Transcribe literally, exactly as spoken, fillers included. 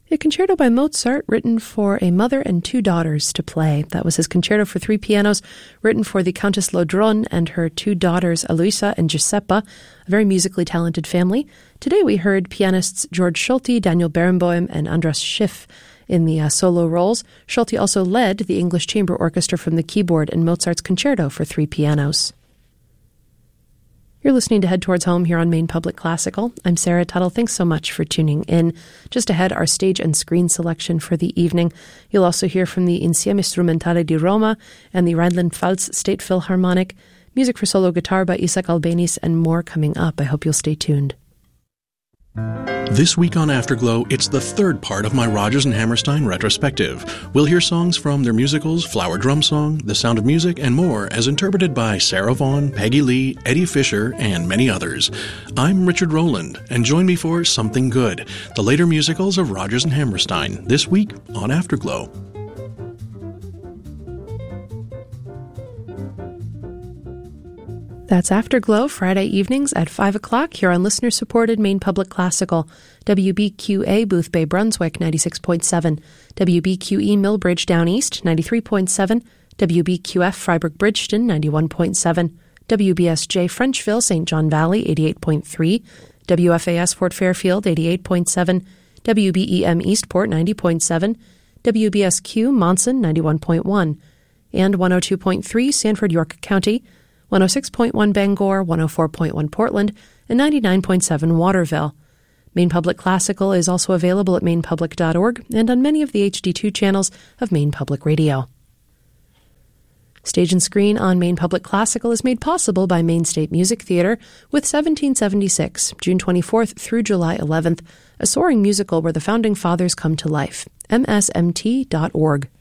A concerto by Mozart written for a mother and two daughters to play. That was his concerto for three pianos, written for the Countess Lodron and her two daughters, Aloisa and Giuseppa, a very musically talented family. Today we heard pianists George Solti, Daniel Barenboim, and Andras Schiff in the uh, solo roles. Solti also led the English Chamber Orchestra from the keyboard in Mozart's concerto for three pianos. You're listening to Head Towards Home here on Maine Public Classical. I'm Sarah Tuttle. Thanks so much for tuning in. Just ahead, our stage and screen selection for the evening. You'll also hear from the Insieme Strumentale di Roma and the Rhineland-Pfalz State Philharmonic, music for solo guitar by Isaac Albéniz, and more coming up. I hope you'll stay tuned. This week on Afterglow, it's the third part of my Rodgers and Hammerstein retrospective. We'll hear songs from their musicals Flower Drum Song, The Sound of Music, and more, as interpreted by Sarah Vaughan, Peggy Lee, Eddie Fisher, and many others. I'm Richard Rowland, and join me for Something Good, the later musicals of Rodgers and Hammerstein, this week on Afterglow. That's Afterglow, Friday evenings at five o'clock here on listener-supported Maine Public Classical, W B Q A Booth Bay, Brunswick, ninety-six point seven, W B Q E Millbridge Down East, ninety-three point seven, W B Q F Freiburg Bridgeton, ninety-one point seven, W B S J Frenchville, Saint John Valley, eighty-eight point three, W F A S Fort Fairfield, eighty-eight point seven, W B E M Eastport, ninety point seven, W B S Q Monson, ninety-one point one, and one oh two point three Sanford, York County, one oh six point one Bangor, one oh four point one Portland, and ninety-nine point seven Waterville. Maine Public Classical is also available at maine public dot org and on many of the H D two channels of Maine Public Radio. Stage and Screen on Maine Public Classical is made possible by Maine State Music Theater with seventeen seventy-six, June twenty-fourth through July eleventh, a soaring musical where the Founding Fathers come to life. M S M T dot org.